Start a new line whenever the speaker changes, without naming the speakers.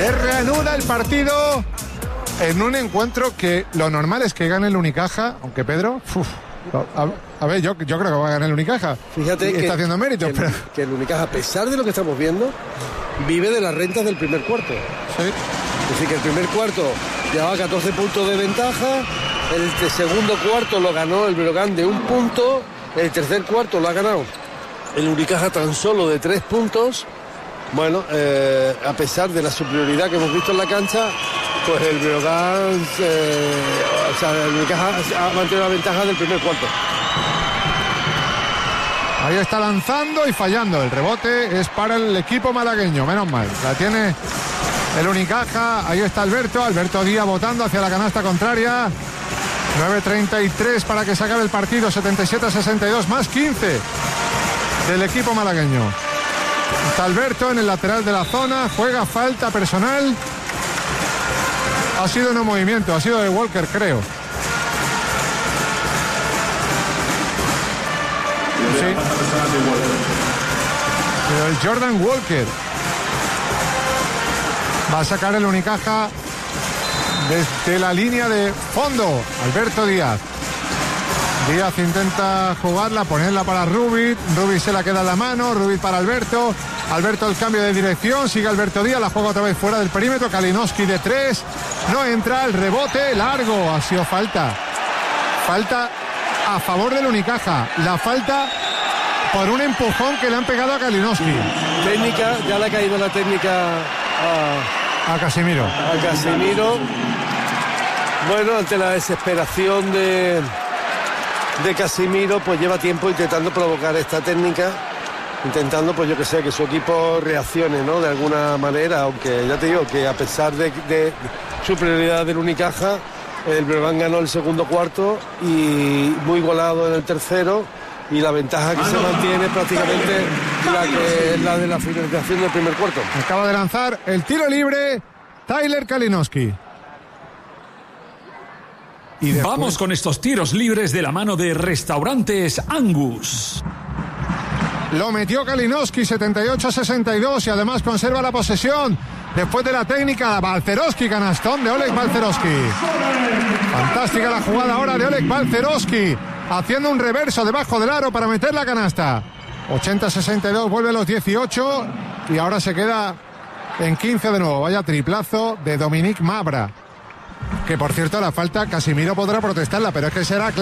Se reanuda el partido en un encuentro que lo normal es que gane el Unicaja, aunque Pedro... A ver, yo creo que va a ganar el Unicaja.
Fíjate que
está haciendo méritos, pero...
que el Unicaja, a pesar de lo que estamos viendo, vive de las rentas del primer cuarto.
Sí.
Es decir, que el primer cuarto llevaba 14 puntos de ventaja, el segundo cuarto lo ganó el Breogán de 1 punto, el tercer cuarto lo ha ganado el Unicaja tan solo de 3 puntos. Bueno, a pesar de la superioridad que hemos visto en la cancha, pues el Breogán, el Unicaja ha mantenido la ventaja del primer cuarto.
Ahí está lanzando y fallando. El rebote es para el equipo malagueño, menos mal. La tiene el Unicaja. Ahí está Alberto Díaz botando hacia la canasta contraria. 9:33 para que se acabe el partido. 77-62 más 15 del equipo malagueño. Está Alberto en el lateral de la zona. Juega falta personal. Ha sido un movimiento, ha sido de Walker, creo. Sí. Pero el Jordan Walker va a sacar el Unicaja desde la línea de fondo. Alberto Díaz. Díaz intenta jugarla, ponerla para Rubit. Rubit se la queda en la mano. Rubit para Alberto. Alberto el cambio de dirección. Sigue Alberto Díaz. La juega otra vez fuera del perímetro. Kalinowski de 3. No entra. El rebote largo. Ha sido falta. Falta a favor del Unicaja. La falta por un empujón que le han pegado a Kalinowski.
Técnica. Ya le ha caído la técnica
a Casimiro.
A Casimiro. Bueno, ante la desesperación de Casimiro, pues lleva tiempo intentando provocar esta técnica, intentando, pues yo que sé, que su equipo reaccione, ¿no? De alguna manera, aunque ya te digo que a pesar de superioridad del Unicaja, el Breogán ganó el segundo cuarto y muy igualado en el tercero, y la ventaja que se mantiene es prácticamente la de la finalización del primer cuarto.
Acaba de lanzar el tiro libre Tyler Kalinowski.
Y vamos con estos tiros libres de la mano de Restaurantes Angus.
Lo metió Kalinowski, 78-62, y además conserva la posesión después de la técnica. Balcerowski, canastón de Oleg Balcerowski. Fantástica la jugada ahora de Oleg Balcerowski, haciendo un reverso debajo del aro para meter la canasta. 80-62, vuelve a los 18 y ahora se queda en 15 de nuevo. Vaya triplazo de Dominique Mabra. Que por cierto, la falta Casimiro podrá protestarla, pero es que será